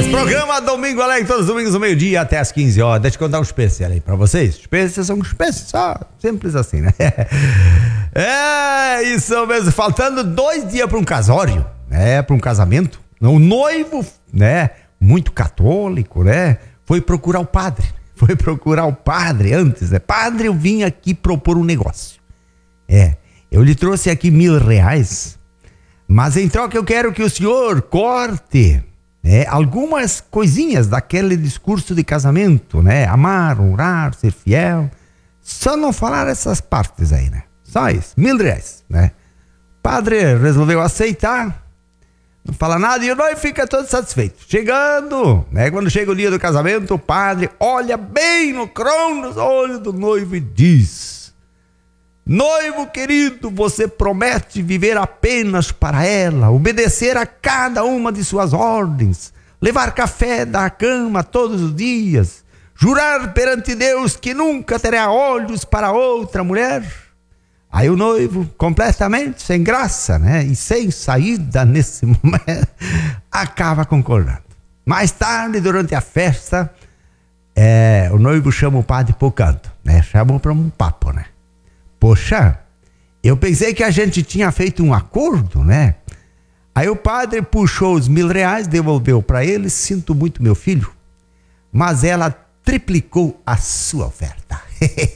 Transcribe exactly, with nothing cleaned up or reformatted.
Programa Domingo Alegre, todos os domingos ao meio-dia até às quinze horas. Deixa eu contar um especial aí pra vocês. Especiais são especiais, só simples assim, né? É, isso mesmo. Faltando dois dias pra um casório, né? Pra um casamento. O noivo, né? Muito católico, né? Foi procurar o padre. Foi procurar o padre antes, né? Padre, eu vim aqui propor um negócio. É, eu lhe trouxe aqui mil reais, mas em troca eu quero que o senhor corte... É, algumas coisinhas daquele discurso de casamento, né? Amar, honrar, ser fiel. Só não falar essas partes aí, né? Só isso, mil reais, né? O padre resolveu aceitar, não fala nada e o noivo fica todo satisfeito. Chegando, né? Quando chega o dia do casamento, o padre olha bem no crono nos olhos do noivo e diz: noivo querido, você promete viver apenas para ela, obedecer a cada uma de suas ordens, levar café da cama todos os dias, jurar perante Deus que nunca terá olhos para outra mulher? Aí o noivo, completamente sem graça, né, e sem saída nesse momento, acaba concordando. Mais tarde, durante a festa, é, o noivo chama o padre para o canto, né, chamou para um papo, né? Poxa, eu pensei que a gente tinha feito um acordo, né? Aí o padre puxou os mil reais, devolveu para ele. Sinto muito, meu filho, mas ela triplicou a sua oferta.